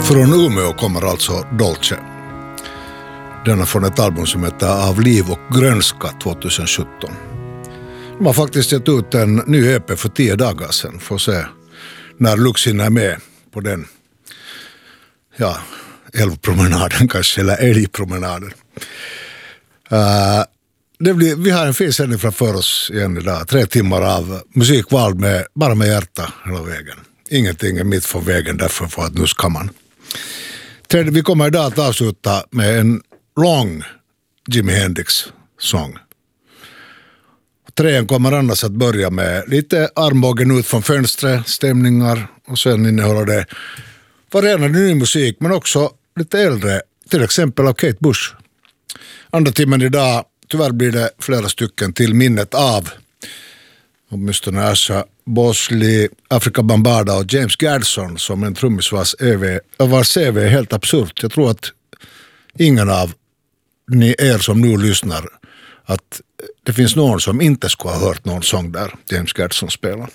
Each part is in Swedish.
Från Umeå kommer alltså Dolce. Denna från ett album som heter Av liv och grönska 2017. De har faktiskt gett ut en ny EP för 10 dagar sedan. Får se när Luxin är med på den. Ja, älvpromenaden kanske, eller älgpromenaden. Vi har en fin sändning framför oss igen idag. 3 timmar av musikval bara med hjärta hela vägen. Ingenting är mitt för vägen därför för att nu ska man. Vi kommer idag att avsluta med en lång Jimi Hendrix-sång. 3 kommer annars att börja med lite armbågen ut från fönstret, stämningar, och sen innehåller det varierande ny musik men också lite äldre, till exempel av Kate Bush. Andra timmen idag, tyvärr blir det flera stycken till minnet av åtminstone Asha Bosley, Afrika Bambaataa och James Gadson som en trummis vars CV är helt absurt. Jag tror att ingen av er som nu lyssnar att det finns någon som inte skulle ha hört någon sång där James Gadson spelar.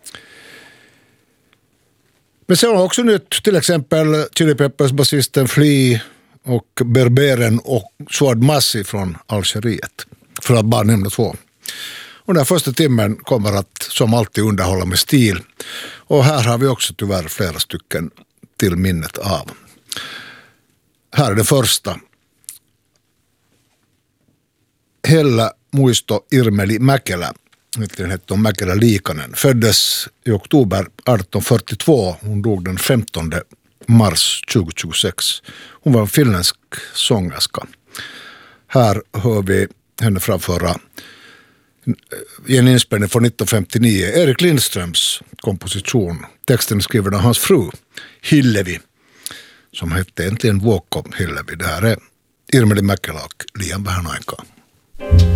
Men sen har också nytt, till exempel Chili Peppers basisten Flea och Berberen och Sword Massi från Algeriet, för att bara nämna 2. Och den första timmen kommer att som alltid underhålla med stil. Och här har vi också tyvärr flera stycken till minnet av. Här är det första. Hella Muisto Irmeli Mäkelä. Den hette Mäkelä Liikanen. Föddes i oktober 1842. Hon dog den 15 mars 2026. Hon var en finländsk sångerska. Här hör vi henne framföra i en inspelning från 1959. Erik Lindströms komposition. Texten är skriven av hans fru Hillevi, som hette äntligen Vuokko Hillevi. Det här är Irmeli Mäkelä och Liam Vähänaika.